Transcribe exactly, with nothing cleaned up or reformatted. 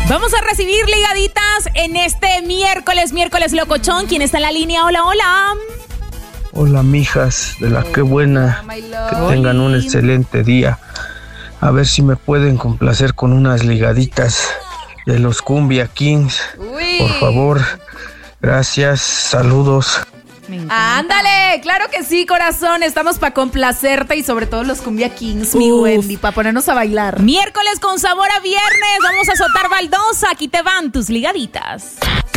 Vamos a recibir ligaditas en este miércoles, miércoles locochón. ¿Quién está en la línea? Hola, hola. Hola, mijas, de la que buena. Que tengan un excelente día. A ver si me pueden complacer con unas ligaditas de los Cumbia Kings. Uy. Por favor. Gracias, saludos. Ándale, claro que sí, corazón. Estamos para complacerte y sobre todo los Cumbia Kings, mi Uf. Wendy, para ponernos a bailar. Miércoles con sabor a viernes. Vamos a soltar baldosa. Aquí te van tus ligaditas.